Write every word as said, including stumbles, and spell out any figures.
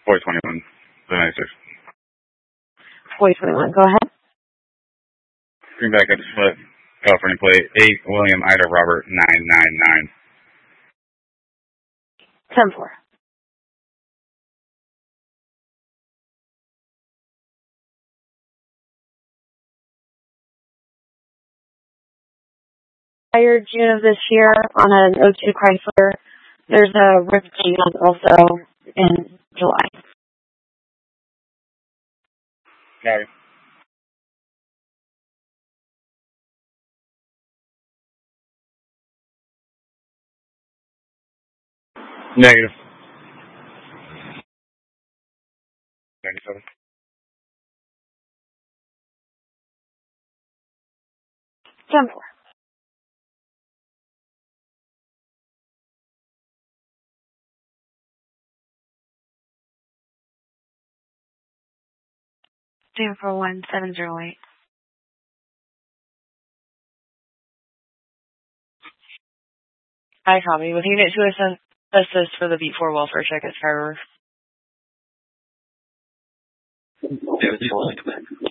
four twenty-one, the ninety-six. four twenty-one, go ahead. Greenback at the split, California plate, eight William Ida Robert nine nine nine. ten four. Hired June of this year on an oh two Chrysler. There's a ripped shield also in July. Got it. Negative. ninety-seven. ten four. ten four one seven zero eight. Hi, copy. With unit two assist, assist for the Beat four welfare check at Skyriver. Yeah,